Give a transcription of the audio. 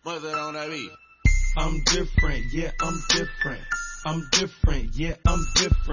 What's that on that beat? I'm different, yeah, I'm different. I'm different, yeah, I'm different.